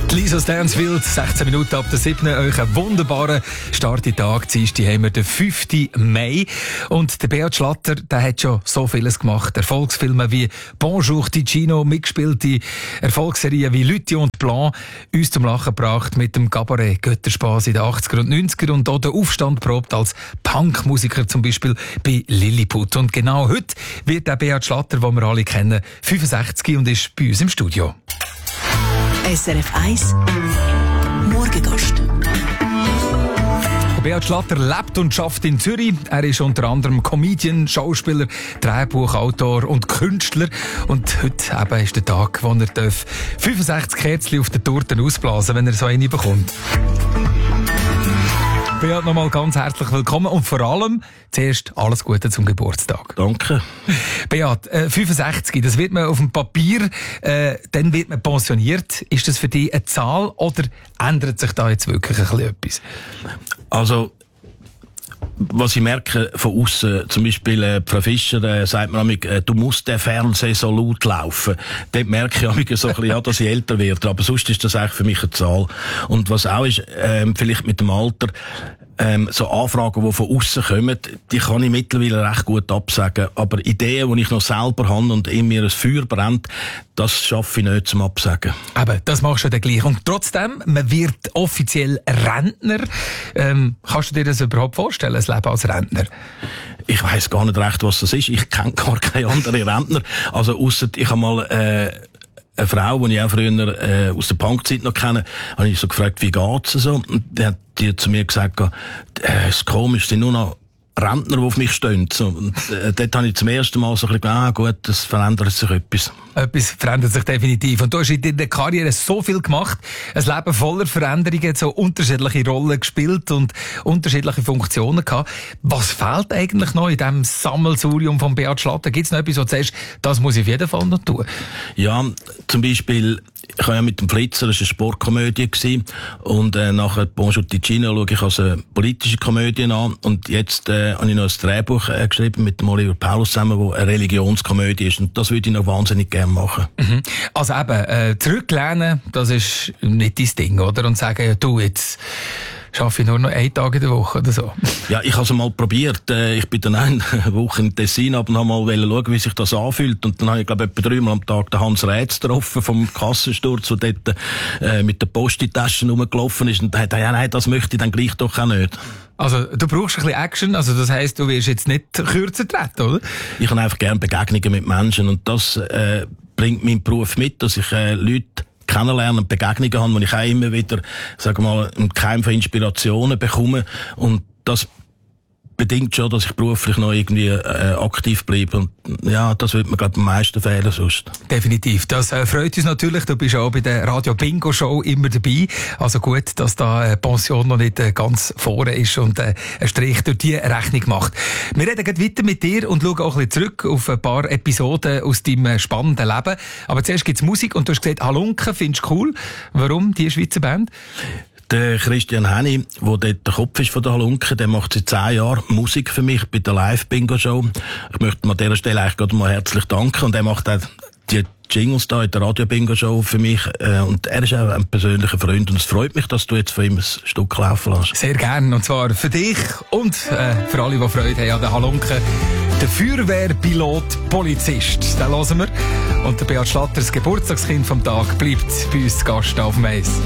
Lisa Stansfield, 16 Minuten ab der 7. Euch einen wunderbaren Start in den Tag. Dienstag haben wir den 5. Mai. Und der Beat Schlatter, der hat schon so vieles gemacht. Erfolgsfilme wie Bonjour Ticino, mitgespielte Erfolgsserien wie Lüthi und Blanc, uns zum Lachen gebracht mit dem Cabaret Götterspaß in den 80er und 90er und auch den Aufstand probt als Punkmusiker, zum Beispiel bei Lilliput. Und genau heute wird der Beat Schlatter, den wir alle kennen, 65 und ist bei uns im Studio. SRF 1 Morgengast. Beat Schlatter lebt und schafft in Zürich. Er ist unter anderem Comedian, Schauspieler, Drehbuchautor und Künstler. Und heute eben ist der Tag, wo er 65 Kerzen auf der Torte ausblasen darf, wenn er so eine bekommt. Beat, nochmal ganz herzlich willkommen und vor allem zuerst alles Gute zum Geburtstag. Danke. Beat, 65, das wird man auf dem Papier, dann wird man pensioniert. Ist das für dich eine Zahl oder ändert sich da jetzt wirklich ein bisschen etwas? Also, was ich merke von außen, zum Beispiel Frau Fischer sagt mir manchmal, du musst den Fernseher so laut laufen. Dort merke ich manchmal so ein bisschen, ja, dass ich älter werde. Aber sonst ist das eigentlich für mich eine Zahl. Und was auch ist, vielleicht mit dem Alter, so Anfragen, die von außen kommen, die kann ich mittlerweile recht gut absagen. Aber Ideen, die ich noch selber habe und in mir ein Feuer brennt, das schaffe ich nicht zum Absagen. Aber das machst du dann gleich. Und trotzdem, man wird offiziell Rentner. Kannst du dir das überhaupt vorstellen, ein Leben als Rentner? Ich weiss gar nicht recht, was das ist. Ich kenne gar keine anderen Rentner. Also ausser ich habe mal eine Frau, die ich auch früher aus der Punkzeit noch kenne, habe ich so gefragt, wie geht's so? Und die hat zu mir gesagt, es ist komisch, es sind nur noch Rentner, die auf mich stehen. So, und dort habe ich zum ersten Mal so ein bisschen gut, es verändert sich etwas. Etwas verändert sich definitiv. Und du hast in deiner Karriere so viel gemacht, ein Leben voller Veränderungen, so unterschiedliche Rollen gespielt und unterschiedliche Funktionen gehabt. Was fehlt eigentlich noch in diesem Sammelsurium von Beat Schlatter? Gibt es noch etwas, wo du sagst, das muss ich auf jeden Fall noch tun? Ja, zum Beispiel, ich habe ja mit dem Flitzer, das war eine Sportkomödie gewesen, und nachher Bonjour Ticino schaue ich als eine politische Komödie an, und jetzt habe ich noch ein Drehbuch geschrieben mit dem Oliver Paulus zusammen, wo eine Religionskomödie ist, und das würde ich noch wahnsinnig gerne machen. Mhm. Also eben, zurücklehnen, das ist nicht dein Ding, oder? Und sagen, ja, du, jetzt schaffe ich nur noch 1 Tag in der Woche oder so. Ja, ich habe es mal probiert. Ich bin dann eine Woche in Tessin und habe mal schauen, wie sich das anfühlt. Und dann habe ich, glaube ich, etwa 3-mal am Tag den Hans Rätz getroffen vom Kassensturz, der dort mit der Post in die Taschen rumgelaufen ist. Und da hat er, ja, nein, das möchte ich dann gleich doch auch nicht. Also, du brauchst ein bisschen Action, also das heisst, du wirst jetzt nicht kürzer treten, oder? Ich habe einfach gerne Begegnungen mit Menschen, und das bringt mein Beruf mit, dass ich Leute kennenlernen und Begegnungen haben, wo ich auch immer wieder, sagen wir mal, einen Keim von Inspirationen bekomme, und das bedingt schon, dass ich beruflich noch irgendwie aktiv bleibe, und ja, das wird mir, glaube ich, am meisten fehlen sonst. Definitiv. Das freut uns natürlich. Du bist auch bei der Radio Bingo Show immer dabei. Also gut, dass da Pension noch nicht ganz vorne ist und ein Strich durch die Rechnung macht. Wir reden gleich weiter mit dir und schauen auch ein bisschen zurück auf ein paar Episoden aus deinem spannenden Leben. Aber zuerst gibt's Musik, und du hast gesagt, Halunken findest du cool. Warum die Schweizer Band? Der Christian Henny, der dort der Kopf ist von der Halunken, der macht seit 10 Jahren Musik für mich bei der Live-Bingo-Show. Ich möchte ihm an dieser Stelle eigentlich gerade mal herzlich danken. Und er macht auch die Jingles da in der Radio-Bingo-Show für mich. Und er ist auch ein persönlicher Freund. Und es freut mich, dass du jetzt von ihm ein Stück laufen lässt. Sehr gerne. Und zwar für dich und für alle, die Freude haben an der Halunken. Der Feuerwehrpilot Polizist. Den hören wir. Und der Beat Schlatter, das Geburtstagskind vom Tag, bleibt bei uns zu Gast auf dem Eis.